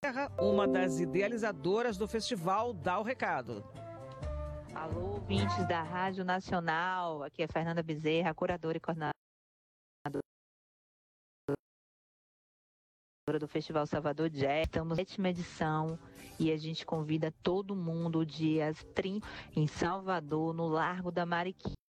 Bezerra, uma das idealizadoras do festival, dá o recado. Alô, ouvintes da Rádio Nacional, aqui é Fernanda Bezerra, curadora e coordenadora do Festival Salvador Jazz. Estamos na 7ª edição e a gente convida todo mundo dias 30 em Salvador, no Largo da Mariquinha.